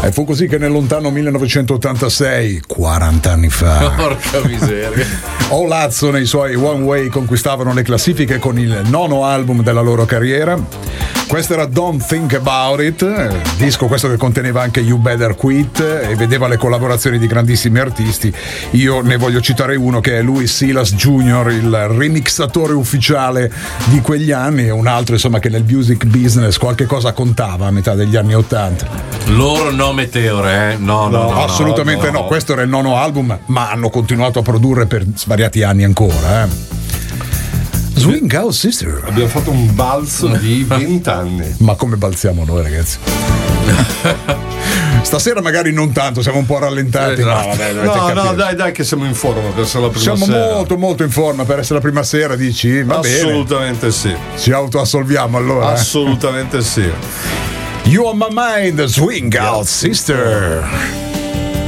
E fu così che nel lontano 1986, 40 anni fa, porca miseria, Olazzo e i suoi One Way conquistavano le classifiche con il 9° album della loro carriera. Questo era Don't Think About It, disco questo che conteneva anche You Better Quit e vedeva le collaborazioni di grandissimi artisti. Io ne voglio citare uno che è Louis Silas Jr., il remixatore ufficiale di quegli anni, e un altro insomma che nel music business qualche cosa contava a metà degli anni '80. Loro no Meteore, No, assolutamente no. Questo era il 9° album, ma hanno continuato a produrre per svariati anni ancora. Swing Out Sister. Abbiamo fatto un balzo di 20 anni. Ma come balziamo noi, ragazzi? Stasera magari non tanto, siamo un po' rallentati. Dai, che siamo in forma per essere la prima sera. Siamo molto molto in forma per essere la prima sera, dici? Va Assolutamente bene. Sì. Ci autoassolviamo allora. Assolutamente sì. You on my mind, Swing Out Sister.